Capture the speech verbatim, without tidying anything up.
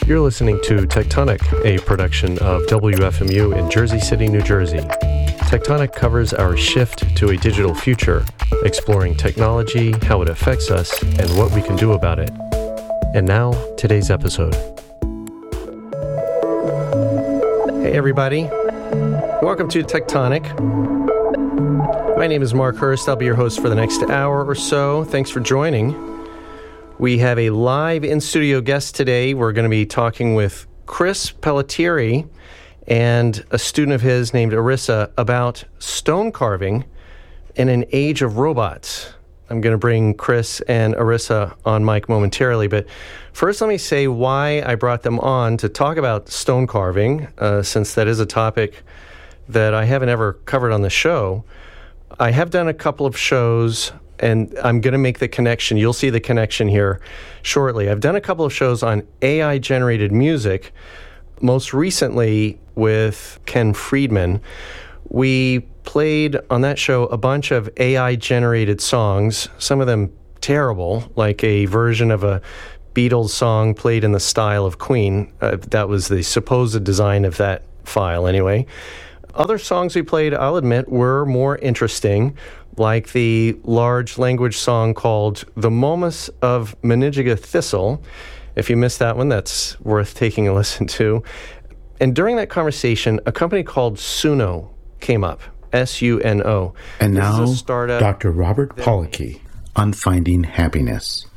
You're listening to Tectonic, a production of W F M U in Jersey City, New Jersey. Tectonic covers our shift to a digital future, exploring technology, how it affects us, and what we can do about it. And now, today's episode. Hey everybody, welcome to Tectonic. My name is Mark Hurst. I'll be your host for the next hour or so. Thanks for joining. We have a live in-studio guest today. We're going to be talking with Chris Pelletieri and a student of his named Arissa about stone carving in an age of robots. I'm going to bring Chris and Arissa on mic momentarily, but first let me say why I brought them on to talk about stone carving, uh, since that is a topic that I haven't ever covered on the show. I have done a couple of shows, and I'm going to make the connection. You'll see the connection here shortly. I've done a couple of shows on A I-generated music, most recently with Ken Friedman. We played on that show a bunch of A I-generated songs, some of them terrible, like a version of a Beatles song played in the style of Queen. Uh, that was the supposed design of that file anyway. Other songs we played, I'll admit, were more interesting, like the large language song called The Momus of Manijiga Thistle. If you missed that one, that's worth taking a listen to. And during that conversation, a company called Suno came up, S U N O. And now, Doctor Robert Pollocky on Finding Happiness.